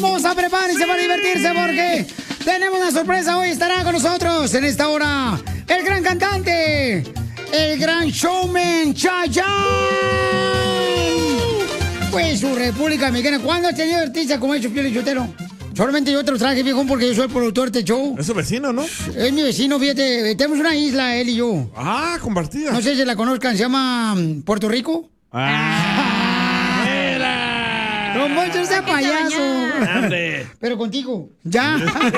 hermosa, prepárense para divertirse porque tenemos una sorpresa. Hoy estará con nosotros en esta hora el gran cantante, el gran showman, Chayanne. Pues su República Mexicana. ¿Cuándo has tenido artistas como hecho Piolín Sotelo? Solamente yo te los traje, viejón, porque yo soy el productor de este show. Es su vecino, ¿no? Es mi vecino, fíjate. Tenemos una isla, él y yo. Ah, compartida. No sé si la conozcan, se llama Puerto Rico. No, Moncho, sea payaso. Pero contigo, ya.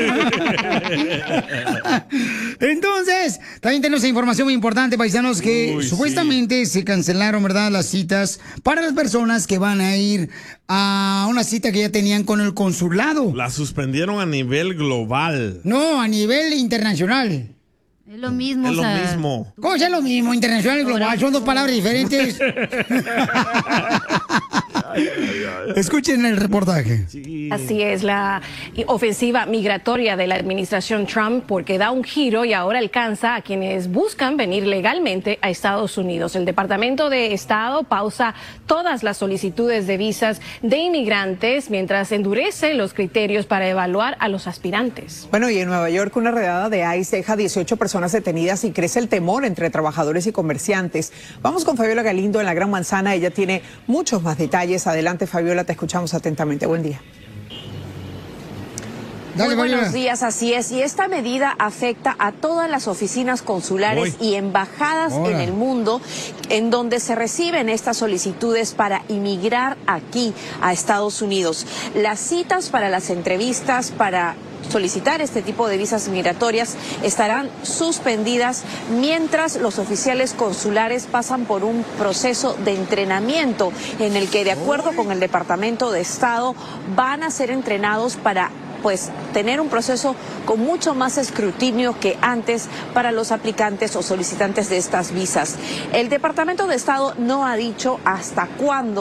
Entonces, también tenemos información muy importante, paisanos, que supuestamente se cancelaron, ¿verdad?, las citas para las personas que van a ir a una cita que ya tenían con el consulado. La suspendieron a nivel global. No, a nivel internacional. Es lo mismo, Es lo mismo. ¿Cómo es lo mismo? Internacional y global, son dos palabras diferentes. Escuchen el reportaje. Sí. Así es, la ofensiva migratoria de la administración Trump, porque da un giro y ahora alcanza a quienes buscan venir legalmente a Estados Unidos. El Departamento de Estado pausa todas las solicitudes de visas de inmigrantes mientras endurece los criterios para evaluar a los aspirantes. Bueno, y en Nueva York una redada de ICE deja 18 personas detenidas y crece el temor entre trabajadores y comerciantes. Vamos con Fabiola Galindo en la Gran Manzana. Ella tiene muchos más detalles. Adelante, Fabiola, te escuchamos atentamente. Buen día. Muy buenos días, así es. Y esta medida afecta a todas las oficinas consulares y embajadas en el mundo en donde se reciben estas solicitudes para inmigrar aquí a Estados Unidos. Las citas para las entrevistas para solicitar este tipo de visas migratorias estarán suspendidas mientras los oficiales consulares pasan por un proceso de entrenamiento en el que, de acuerdo con el Departamento de Estado, van a ser entrenados para tener un proceso con mucho más escrutinio que antes para los aplicantes o solicitantes de estas visas. El Departamento de Estado no ha dicho hasta cuándo